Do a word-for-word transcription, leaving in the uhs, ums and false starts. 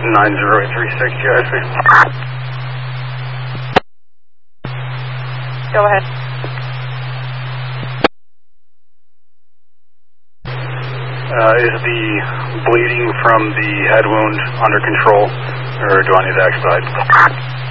nine zero eight three six, G I S P. Go ahead. Uh, is the bleeding from the head wound under control, or do I need to expedite?